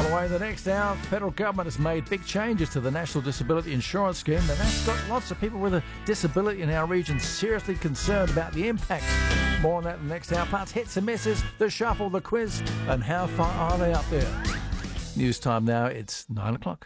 away in the next hour, the federal government has made big changes to the National Disability Insurance Scheme, and that's got lots of people with a disability in our region seriously concerned about the impact. More on that in the next hour. Plus hits and misses, the shuffle, the quiz, and how far are they up there? News time now, it's 9 o'clock.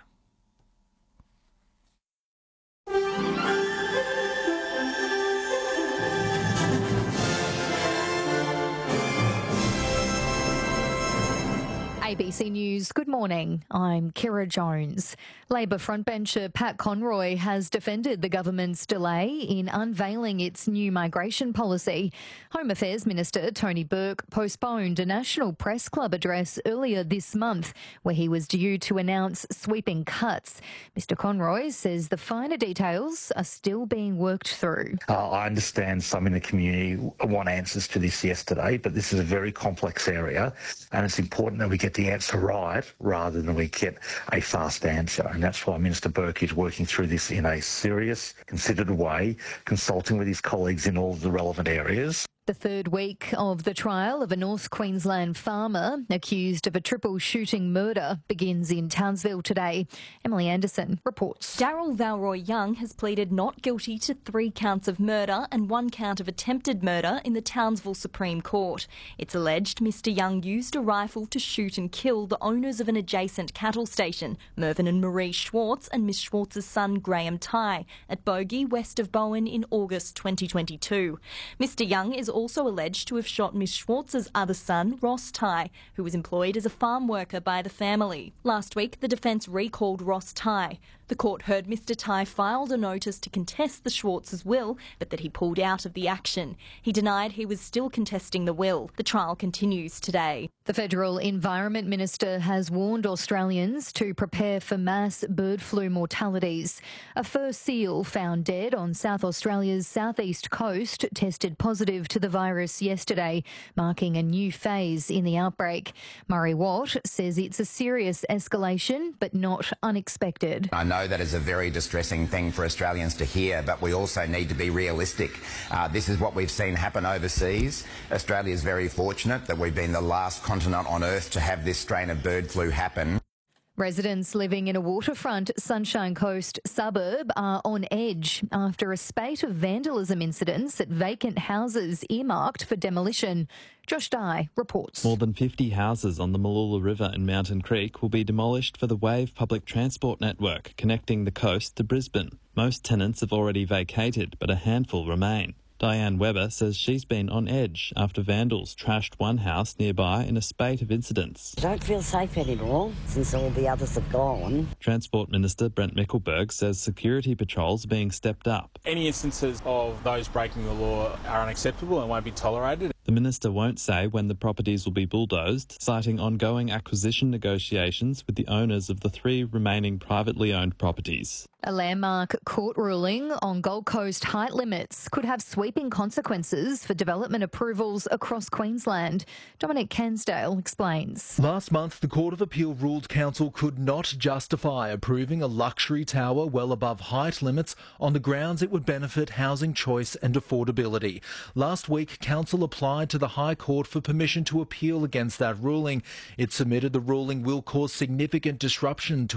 ABC News, good morning. I'm Kira Jones. Labor frontbencher Pat Conroy has defended the government's delay in unveiling its new migration policy. Home Affairs Minister Tony Burke postponed a National Press Club address earlier this month where he was due to announce sweeping cuts. Mr Conroy says the finer details are still being worked through. I understand some in the community want answers to this yesterday, but this is a very complex area and it's important that we get the answer right rather than we get a fast answer. And that's why Minister Burke is working through this in a serious, considered way, consulting with his colleagues in all of the relevant areas. The third week of the trial of a North Queensland farmer accused of a triple shooting murder begins in Townsville today. Emily Anderson reports. Daryl Valroy Young has pleaded not guilty to 3 counts of murder and 1 count of attempted murder in the Townsville Supreme Court. It's alleged Mr Young used a rifle to shoot and kill the owners of an adjacent cattle station, Mervyn and Marie Schwartz and Miss Schwartz's son Graham Tighe, at Bogey, west of Bowen in August 2022. Mr Young is also alleged to have shot Miss Schwartz's other son, Ross Tighe, who was employed as a farm worker by the family. Last week, the defence recalled Ross Tighe. The court heard Mr Tighe filed a notice to contest the Schwartz's will, but that he pulled out of the action. He denied he was still contesting the will. The trial continues today. The Federal Environment Minister has warned Australians to prepare for mass bird flu mortalities. A fur seal found dead on South Australia's southeast coast tested positive to the virus yesterday, marking a new phase in the outbreak. Murray Watt says it's a serious escalation, but not unexpected. I know that is a very distressing thing for Australians to hear, but we also need to be realistic. This is what we've seen happen overseas. Australia is very fortunate that we've been the last continent on Earth to have this strain of bird flu happen. Residents living in a waterfront Sunshine Coast suburb are on edge after a spate of vandalism incidents at vacant houses earmarked for demolition. Josh Dye reports. More than 50 houses on the Mooloolah River in Mountain Creek will be demolished for the Wave public transport network connecting the coast to Brisbane. Most tenants have already vacated, but a handful remain. Diane Webber says she's been on edge after vandals trashed one house nearby in a spate of incidents. I don't feel safe anymore since all the others have gone. Transport Minister Brent Mickelberg says security patrols are being stepped up. Any instances of those breaking the law are unacceptable and won't be tolerated. The minister won't say when the properties will be bulldozed, citing ongoing acquisition negotiations with the owners of the 3 remaining privately owned properties. A landmark court ruling on Gold Coast height limits could have sweeping consequences for development approvals across Queensland. Dominic Cansdale explains. Last month, the Court of Appeal ruled council could not justify approving a luxury tower well above height limits on the grounds it would benefit housing choice and affordability. Last week, council applied to the High Court for permission to appeal against that ruling. It submitted the ruling will cause significant disruption to